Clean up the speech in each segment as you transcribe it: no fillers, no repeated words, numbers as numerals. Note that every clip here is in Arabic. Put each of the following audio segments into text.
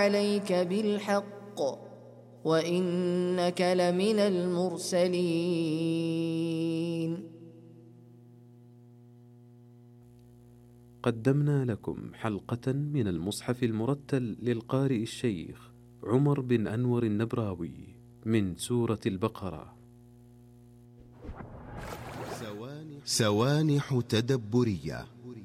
عليك بالحق وإنك لمن المرسلين. قدمنا لكم حلقة من المصحف المرتل للقارئ الشيخ عمر بن أنور النبراوي من سورة البقرة. سوانح تدبرية.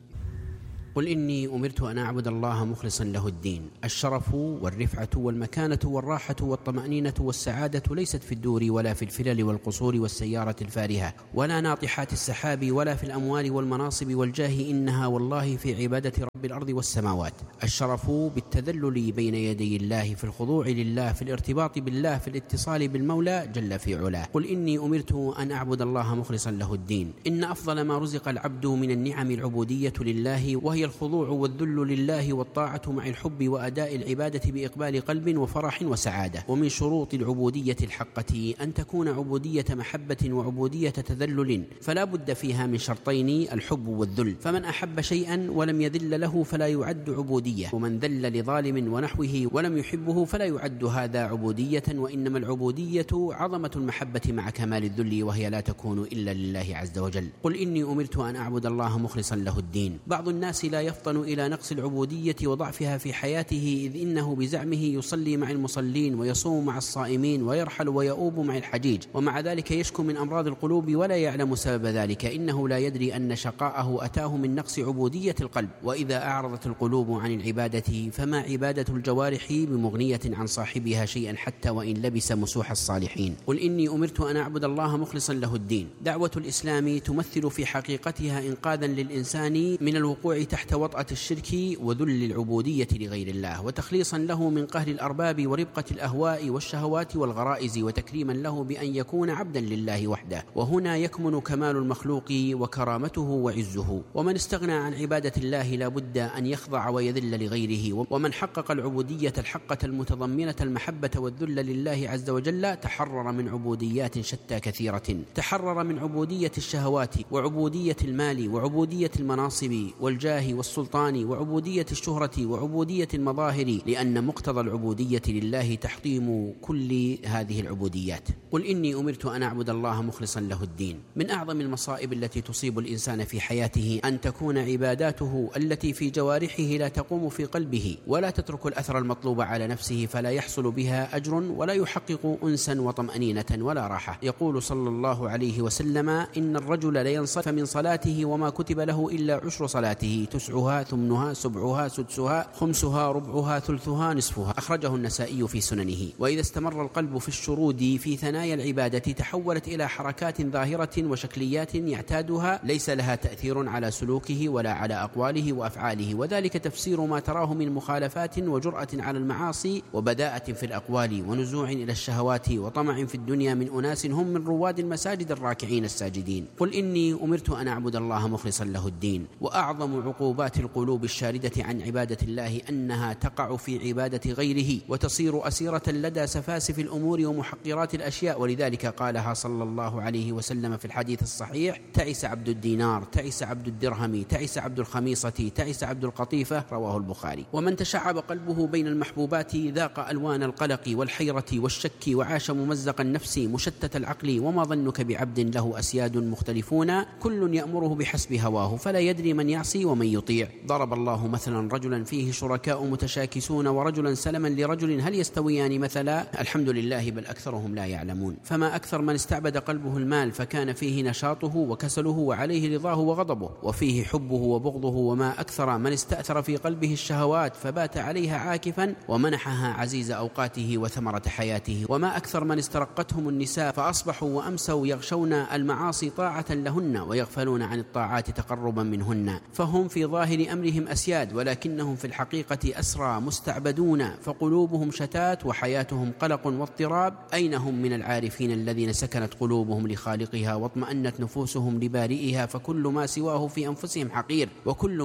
قل إني أمرت أن أعبد الله مخلصا له الدين. الشرف والرفعة والمكانة والراحة والطمأنينة والسعادة ليست في الدور ولا في الفلل والقصور والسيارة الفارهة ولا ناطحات السحاب ولا في الأموال والمناصب والجاه، إنها والله في عبادة رب الأرض والسماوات. الشرف بالتذلل بين يدي الله، في الخضوع لله، في الارتباط بالله، في الاتصال بالمولى جل في علاه. قل إني أمرت أن أعبد الله مخلصا له الدين. إن أفضل ما رزق العبد من النعم العبودية لله، وهي الخضوع والذل لله والطاعة مع الحب وأداء العبادة بإقبال قلب وفرح وسعادة. ومن شروط العبودية الحقة أن تكون عبودية محبة وعبودية تذلل، فلا بد فيها من شرطين: الحب والذل. فمن أحب شيئا ولم يذل له فلا يعد عبودية، ومن ذل لظالم ونحوه ولم يحبه فلا يعد هذا عبودية. وإنما العبودية عظمة المحبة مع كمال الذل، وهي لا تكون إلا لله عز وجل. قل إني أمرت أن أعبد الله مخلصا له الدين. بعض الناس لا يفطن إلى نقص العبودية وضعفها في حياته، إذ إنه بزعمه يصلي مع المصلين ويصوم مع الصائمين ويرحل ويؤوب مع الحجيج، ومع ذلك يشكو من أمراض القلوب ولا يعلم سبب ذلك. إنه لا يدري أن شقاءه أتاه من نقص عبودية القلب. وإذا أعرضت القلوب عن العبادة فما عبادة الجوارح بمغنية عن صاحبها شيئا، حتى وإن لبس مسوح الصالحين. قل إني أمرت أن أعبد الله مخلصا له الدين. دعوة الإسلام تمثل في حقيقتها إنقاذا للإنسان من الوقوع تحت وطأة الشرك وذل العبودية لغير الله، وتخليصا له من قهر الأرباب وربقة الأهواء والشهوات والغرائز، وتكريما له بأن يكون عبدا لله وحده. وهنا يكمن كمال المخلوق وكرامته وعزه. ومن استغنى عن عبادة الله لا بد أن يخضع ويذل لغيره. ومن حقق العبودية الحقة المتضمنة المحبة والذل لله عز وجل تحرر من عبوديات شتى كثيرة. تحرر من عبودية الشهوات وعبودية المال وعبودية المناصب والجاه والسلطان وعبودية الشهرة وعبودية المظاهر، لأن مقتضى العبودية لله تحطيم كل هذه العبوديات. قل إني أمرت أن أعبد الله مخلصا له الدين. من أعظم المصائب التي تصيب الإنسان في حياته أن تكون عباداته التي في جوارحه لا تقوم في قلبه، ولا تترك الأثر المطلوب على نفسه، فلا يحصل بها أجر ولا يحقق أنسا وطمأنينة ولا راحة. يقول صلى الله عليه وسلم: إن الرجل لينصرف من صلاته وما كتب له إلا عشر صلاته، تسعها ثمنها سبعها سدسها خمسها ربعها ثلثها نصفها. أخرجه النسائي في سننه. وإذا استمر القلب في الشرود في ثنايا العبادة تحولت إلى حركات ظاهرة وشكليات يعتادها ليس لها تأثير على سلوكه ولا على أقواله وأفعاله، وذلك تفسير ما تراه من مخالفات وجرأة على المعاصي وبداءة في الأقوال ونزوع إلى الشهوات وطمع في الدنيا من أناس هم من رواد المساجد الراكعين الساجدين. قل إني أمرت أن أعبد الله مخلصا له الدين. وأعظم عقوبات القلوب الشاردة عن عبادة الله أنها تقع في عبادة غيره وتصير أسيرة لدى سفاسف الأمور ومحقرات الأشياء. ولذلك قالها صلى الله عليه وسلم في الحديث الصحيح: تعس عبد الدينار، تعس عبد الدرهم، تعس عبد الخميصة، تعس عبد القطيفة. رواه البخاري. ومن تشعب قلبه بين المحبوبات ذاق ألوان القلق والحيرة والشك، وعاش ممزق النفس مشتت العقل. وما ظنك بعبد له أسياد مختلفون كل يأمره بحسب هواه، فلا يدري من يعصي ومن يطيع. ضرب الله مثلا رجلا فيه شركاء متشاكسون ورجلا سلما لرجل هل يستويان مثلا؟ الحمد لله بل أكثرهم لا يعلمون. فما أكثر من استعبد قلبه المال فكان فيه نشاطه وكسله وعليه رضاه وغضبه، وفيه حبه وبغضه. وما أكثر من استأثر في قلبه الشهوات فبات عليها عاكفا ومنحها عزيز أوقاته وثمرة حياته. وما أكثر من استرقتهم النساء فأصبحوا وأمسوا يغشون المعاصي طاعة لهن ويغفلون عن الطاعات تقربا منهن. فهم في ظاهر أمرهم أسياد، ولكنهم في الحقيقة أسرى مستعبدون، فقلوبهم شتات وحياتهم قلق واضطراب. أين هم من العارفين الذين سكنت قلوبهم لخالقها واطمأنت نفوسهم لبارئها؟ فكل ما سواه في أنفسهم حقير، وكل ما عداه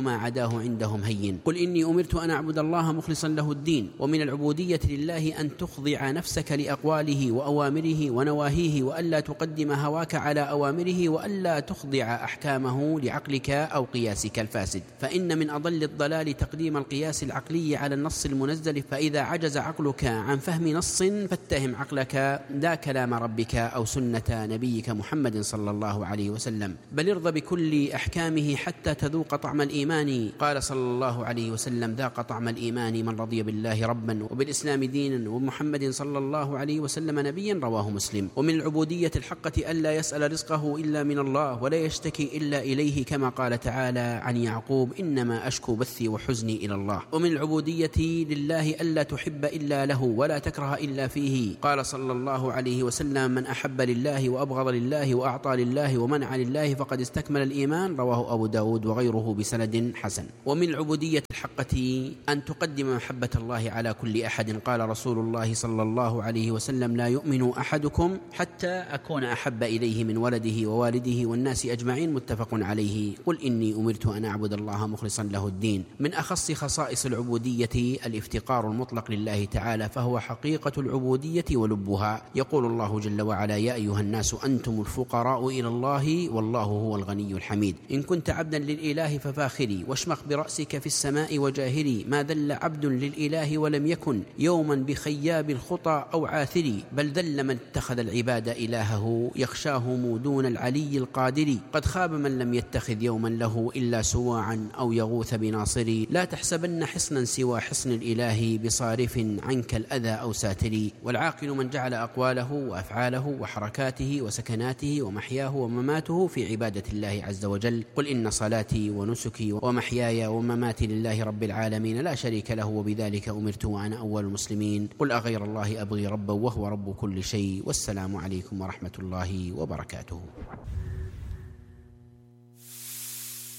الله عندهم هين. قل إني أمرت أن أعبد الله مخلصا له الدين. ومن العبودية لله أن تخضع نفسك لأقواله وأوامره ونواهيه، وألا تقدم هواك على أوامره، وألا تخضع أحكامه لعقلك أو قياسك الفاسد، فإن من أضل الضلال تقديم القياس العقلي على النص المنزل. فإذا عجز عقلك عن فهم نص فاتهم عقلك لا كلام ربك أو سنة نبيك محمد صلى الله عليه وسلم، بل ارض بكل أحكامه حتى تذوق طعم الإيمان. قال صلى الله عليه وسلم: ذاق طعم الإيمان من رضي بالله ربا وبالإسلام دينا ومحمد صلى الله عليه وسلم نبيا. رواه مسلم. ومن العبودية الحقة ألا يسأل رزقه إلا من الله ولا يشتكي إلا إليه، كما قال تعالى عن يعقوب: إنما أشكو بثي وحزني إلى الله. ومن العبودية لله ألا تحب إلا له ولا تكره إلا فيه. قال صلى الله عليه وسلم: من أحب لله وأبغض لله وأعطى لله ومنع لله فقد استكمل الإيمان. رواه أبو داود وغيره بسند حسن. ومن العبودية الحقة أن تقدم محبة الله على كل أحد. قال رسول الله صلى الله عليه وسلم: لا يؤمن أحدكم حتى أكون أحب إليه من ولده ووالده والناس أجمعين. متفق عليه. قل إني أمرت أن أعبد الله مخلصا له الدين. من أخص خصائص العبودية الافتقار المطلق لله تعالى، فهو حقيقة العبودية ولبها. يقول الله جل وعلا: يا أيها الناس أنتم الفقراء إلى الله والله هو الغني الحميد. إن كنت عبدا للإله ففاخري واشمخ برأسك في السماء وجاهري. ما ذل عبد للإله ولم يكن يوما بخياب الخطى أو عاثري، بل ذل من اتخذ العباد إلهه يخشاهم دون العلي القادر. قد خاب من لم يتخذ يوما له إلا سواعا أو يغوث بناصري. لا تحسبن حصنا سوى حصن الإله بصارف عنك الأذى أو ساتري. والعاقل من جعل أقواله وأفعاله وحركاته وسكناته ومحياه ومماته في عبادة الله عز وجل. قل إن صلاتي ونسكي ومحياي ومماتي لله رب العالمين لا شريك له وبذلك أمرت وأنا أول المسلمين. قل أغير الله أبغي ربا وهو رب كل شيء. والسلام عليكم ورحمة الله وبركاته.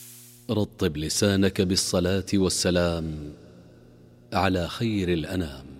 رطب لسانك بالصلاة والسلام على خير الأنام.